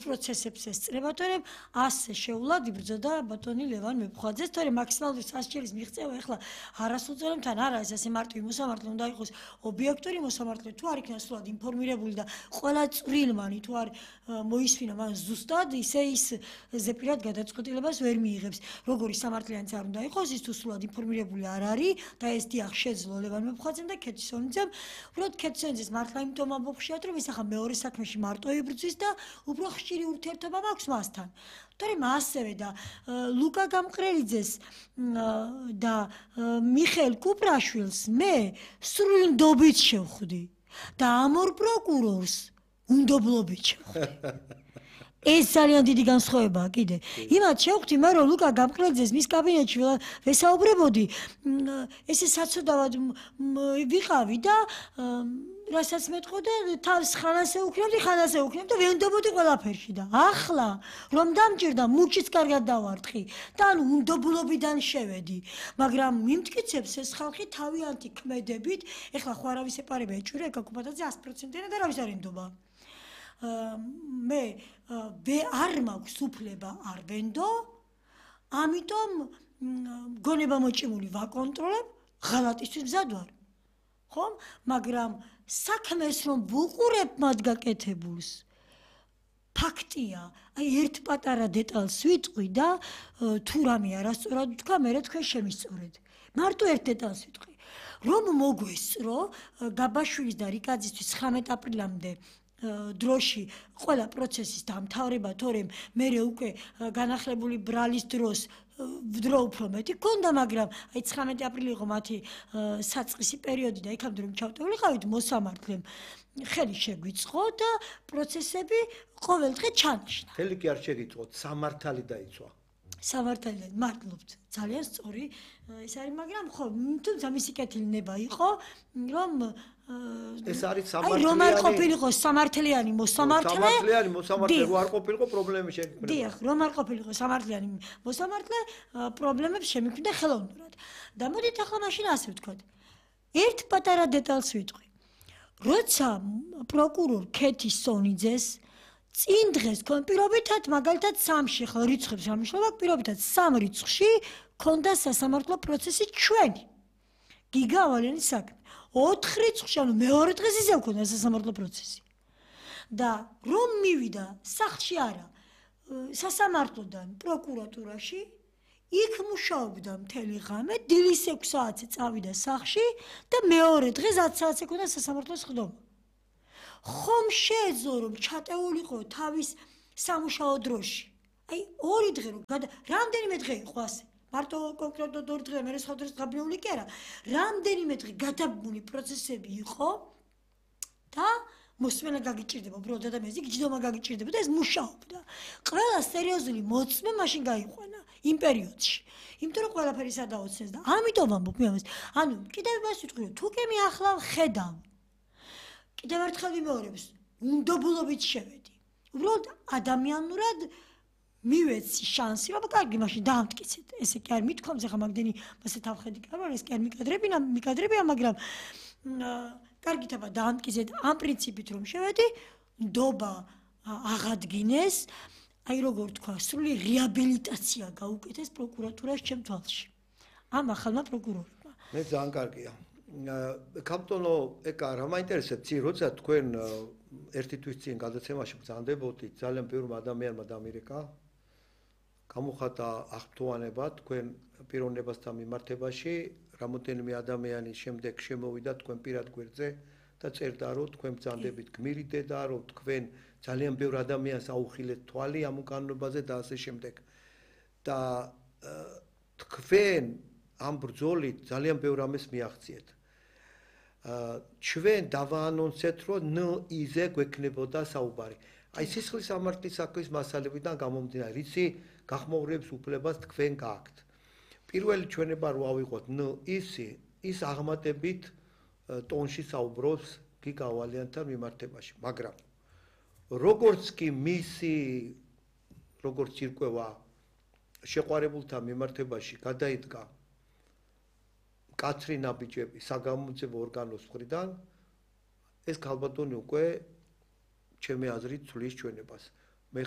პროცესებს ესწრება, თორემ ასე შეულად იბრძოდა ბატონი ლევან მეფხვაძეს, თორემ მაქსიმალური სასჯელის მიღწევა ეხლა არასრულწლოვანთან არა, ეს ასე მარტივი მოსამართლე უნდა იყოს ობიექტური მოსამართლე, თუ არ იქნება სულად ინფორმირებული და ყველა წვრილმანი თუ არ მოისმინა მან ზუსტად ისე ის ზეპირად გადაწყვეტილებას ვერ მიიღებს. როგორი სამართლიანიც არ უნდა იყოს, ის თუ სულად ინფორმირებული არ არის და ეს დიახ შეძლო ლევან მეფხვაძემ და ქეთისონიძემ, უბრალოდ ქეთისონიძეს მართლა იმიტომ ამბობხშიათ, რომ ის ახლა მეორე საქმეში მარტო იბრძვის და უფრო ხშირი ურთიერთობა მაქვს მასთან. თორემ ასევე და ლუკა გამყრელიძეს და მიხეილ კუპრაშვილს მე სრული ნდობით შევხვდი და ამ ორ პროკურორს უნდობლობით შევხვდი. ეს ძალიან დიდი განსხვავებაა კიდე. იმათ შევხვდი მე რომ ლუკა გამყრელიძეს მის კაბინეტში ვესაუბრებოდი, ესე საცოდავად ვიყავი და რასაც მეტყოდა თავს ხანასე უქნებდი და ვენდობოდი ყველაფერში და ახლა რომ დამჭირდა მუჩიც კარგად დავარტყი და ანუ უნდობლობიდან შევედი, მაგრამ მიმტკიცებს ეს ხალხი თავიანთი ქმედებით, ეხლა ხო არავის ეპარება ეჭვირა ეკაკუპატაძე 100%-იანად არავის არ ენდობა. მე არ მაქვს უფლება არ ვენდო, ამიტომ გონება მოჭიმული ვაკონტროლებ, ღალატისთვის მზად ვარ. ხომ? მაგრამ საქმეს რომ ვუყურებ მათ გაკეთებულს, ფაქტია, აი ერთ პატარა დეტალს ვიტყვი და თუ რამე არასწორად ვთქვა, მერე თქვენ შემისწორეთ. მარტო ერთ დეტალს ვიტყვი. რომ მოგვესწრო გაბაშვილის და რიკაძისთვის 19 აპრილამდე დროში ყველა პროცესის დამთავრება, თორემ მერე უკვე განახლებული ბრალის დროს დრო უფრო მეტი გქონდა, მაგრამ აი 19 აპრილი იყო მათი საწყისი პერიოდი და იქამდე რომ ჩავტოვილიყავით მოსამართლემ ხელი შეგვიწყო და პროცესები ყოველდღე ჩანიშნა. ხელი კი არ შეგიწყოთ, სამართალი დაიცვა. სამართალი მართლობთ, ძალიან სწორი ეს არის, მაგრამ ხო, თუმცა მისი კეთილნება იყო, რომ ეს არის სამართლიანი. რომ არ ყოფილიყო სამართლიანი მოსამართლე. სამართლიანი მოსამართლე რო არ ყოფილიყო, პრობლემები შეგვიქმნებოდა. დიახ, რომ არ ყოფილიყო სამართლიანი მოსამართლე, პრობლემები შემიქმნიდა ხელოვნურად. და მოდით ახლა მაშინ ასე ვთქვათ. ერთ პატარა დეტალს ვიტყვი. როცა პროკურორ ქეთისონიძეს წინ დღეს პირობითად მაგალითად 3-ში ხო რიცხვებს ამიშლება, პირობითად 3 რიცხვში ქონდა სასამართლო პროცესი ჩვენი. გიგა ავალენის საქმე. 4 რიცხვში, ანუ მეორე დღეს ისევ ქონდა სასამართლო პროცესი. და რომ მივიდა სახლში არა, სასამართლოდან პროკურატურაში, იქ მუშაობდა მთელი ღამე, დილის 6 საათზე წავიდა სახლში და მეორე დღეს 10 საათზე ქონდა სასამართლოს ხდომა. ხომ შეეძლო რომ ჩატეულიყო თავის სამუშაო დროში. აი 2 დღე რომ რამდენიმე დღე იყო ასე. მარტო კონკრეტულად 2 დღე, მე სხვა დროს გაბნეული კი არა. რამდენიმე დღე გადაბმული პროცესები იყო და მოსმენა გაგიჭირდება, უბრალოდ ადამიანს გიჯდომა გაგიჭირდება და ეს მუშაობდა. ყველა სერიოზული მოწმე მაშინ გაიყვანა იმ პერიოდში. იმიტომ რომ ყველაფერი სადაოცნეს და ამიტომ ამბობ მე ამას. ანუ კიდევ მას ვიტყვი, თუ კი მე ახლა ხედავ კიდევ ერთხელ ვიმეორებს, უნდობლობით შევედი. უბრალოდ ადამიანურად მივეცი შანსი, რომ კარგი მაშინ დაამტკიცეთ. ესე კი არ მithქვამს, ახლა მაგდენი მასე თავხედი კი არა, ეს კი არ მიკადრებია, მაგრამ კარგით აბა დაამტკიცეთ ამ პრინციპით რომ შევედი, ნდობა აღადგინეს, აი როგორ თქვა, სრული რეაბილიტაცია გაუკეთეს პროკურატურას ჩემ თვალში. ამ ახალმა პროკურორმა. მე ძალიან კარგია. კაპიტონო ეკა რა მაინტერესებს, როცა თქვენ ერთი თვის წინ გადაცემაში ბრძანდებოდით, ძალიან ბევრმა ადამიანმა დამირეკა, გამოხატა აღფრთოვანება თქვენ პიროვნებასთან მიმართებაში, რამოდენიმე ადამიანის შემდეგ შემოვიდა თქვენ პირად გვერდზე და წერდა, რომ თქვენ ბრძანდებით გმირი დედა, რომ თქვენ ძალიან ბევრ ადამიანს აუხილეთ თვალი ამ უკანონობაზე და ასე შემდეგ. და თქვენ ამ ბრძოლით ძალიან ბევრ ამას მიაღწიეთ. ჩვენ დავაანონსეთ, რომ ნ-იზე გვექნებოდა საუბარი. აი სისხლის სამართლის საქმის მასალებიდან გამომდინარე, რითი გახმოურებს უფლებას თქვენ გააქვთ. პირველი ჩვენება რო ავიღოთ ნ-ისი, ის აღმატებით ტონში საუბრობს გიგა ავალიანთან მიმართებაში, მაგრამ როგორც კი მისი როგორც ირკვევა შეყვარებულთან მიმართებაში გადაიდგა კაცრი ნაბიჯები საგამომცემლო ორგანოს მხრიდან, ეს ქალბატონი უკვე ჩემი აზრით ცვლის ჩვენებას.